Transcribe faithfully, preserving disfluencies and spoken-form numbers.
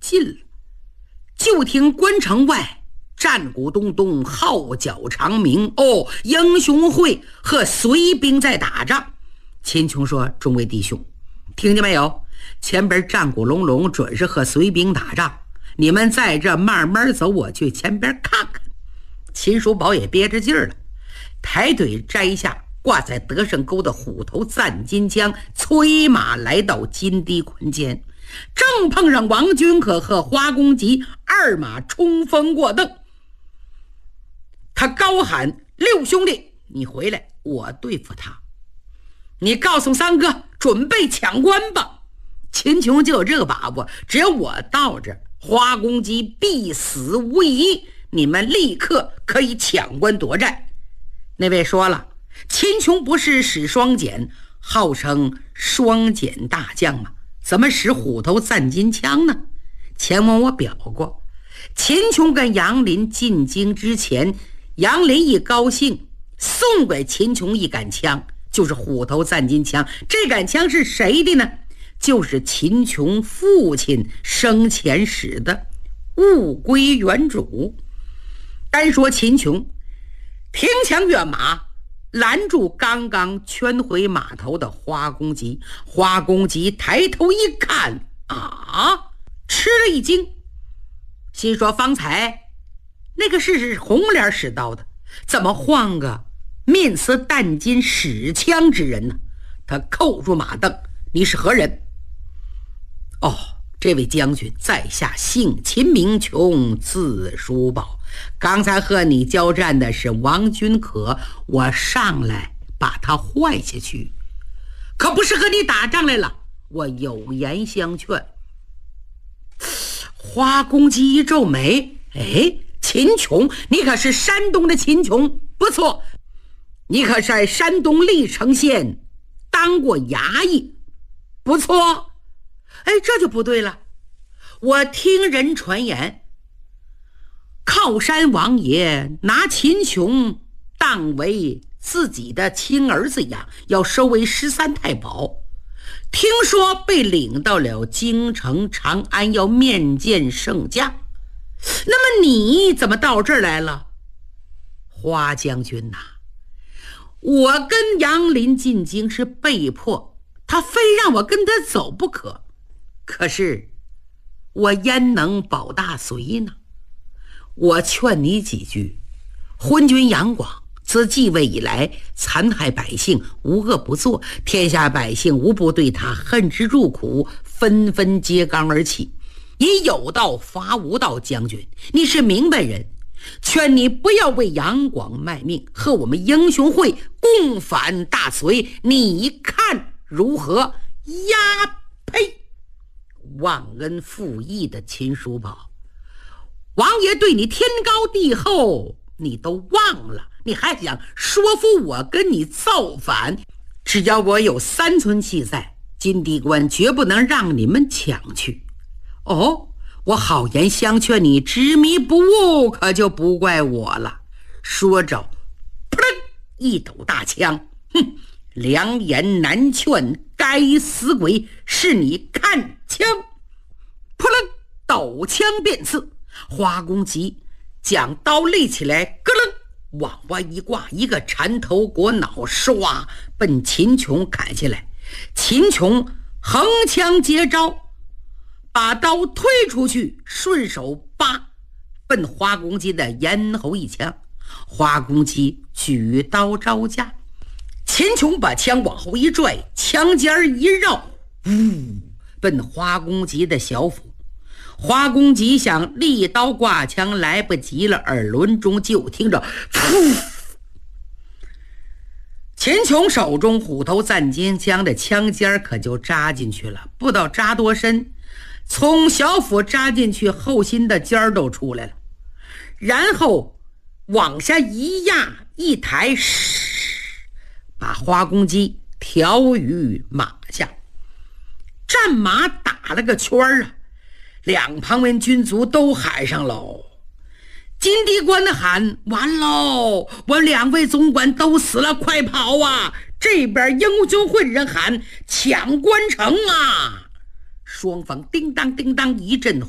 近了。就听关城外战鼓咚咚，号角长鸣，哦，英雄会和隋兵在打仗。秦琼说：众位弟兄，听见没有？前边战鼓隆隆，准是和隋兵打仗，你们在这慢慢走，我去前边看看。秦叔宝也憋着劲儿了，抬腿摘下挂在德胜沟的虎头赞金枪，催马来到金堤关前，正碰上王君可和花公吉二马冲锋过邓。他高喊：六兄弟，你回来，我对付他。你告诉三哥准备抢关吧。秦琼就有这个把握，只要我到这，花公吉必死无疑，你们立刻可以抢关夺寨。那位说了，秦琼不是使双锏，号称双锏大将吗？怎么使虎头赞金枪呢？前文我表过，秦琼跟杨林进京之前，杨林一高兴送给秦琼一杆枪，就是虎头赞金枪。这杆枪是谁的呢？就是秦琼父亲生前使的物归原主。单说秦琼停枪跃马，拦住刚刚圈回马头的花公吉。花公吉抬头一看，啊，吃了一惊，心说方才那个是红脸使刀的，怎么换个面色淡金使枪之人呢？他扣住马镫：你是何人？哦，这位将军在下姓秦名琼，字叔宝，刚才和你交战的是王君可，我上来把他坏下去，可不是和你打仗来了，我有言相劝。花公鸡一皱眉，哎，秦琼，你可是山东的秦琼？不错，你可是在山东历城县当过衙役？不错。哎，这就不对了，我听人传言，靠山王爷拿秦琼当为自己的亲儿子养，要收为十三太保，听说被领到了京城长安，要面见圣驾。那么你怎么到这儿来了？花将军呐、啊，我跟杨林进京是被迫，他非让我跟他走不可，可是我焉能保大隋呢？我劝你几句，昏君杨广自继位以来，残害百姓，无恶不作，天下百姓无不对他恨之入骨，纷纷揭竿而起。以有道伐无道，将军你是明白人，劝你不要为杨广卖命，和我们英雄会共反大隋，你看如何？呀呸！忘恩负义的秦叔宝，王爷对你天高地厚，你都忘了，你还想说服我跟你造反？只要我有三寸气在，金地关绝不能让你们抢去。哦，我好言相劝你执迷不悟，可就不怪我了。说着扑棱一抖大枪，哼，良言难劝，该死鬼，是你看枪！扑棱抖枪便刺，花公吉将刀立起来，咯楞往外一挂，一个缠头裹脑，唰奔秦琼砍下来。秦琼横枪接招，把刀推出去，顺手扒奔花公鸡的咽喉一枪。花公鸡举刀招架，秦琼把枪往后一拽，枪尖一绕，呜，奔花公鸡的小腹。花公吉想立刀挂枪，来不及了，耳轮中就听着噗，秦琼手中虎头赞金枪的枪尖可就扎进去了，不知道扎多深，从小腹扎进去，后心的尖都出来了，然后往下一压一抬，把花公鸡调于马下，战马打了个圈啊，两旁边军卒都喊上喽。金地官的喊：完喽，我两位总管都死了，快跑啊！这边英雄会的人喊：抢关城啊！双方叮当叮当一阵